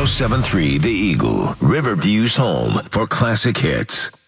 1073 The Eagle, Riverview's home for classic hits.